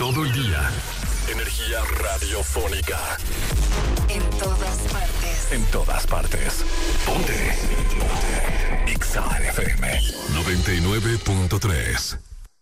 todo el día. Energía radiofónica. En todas partes. En todas partes. Ponte. Ponte. Exa FM 99.3.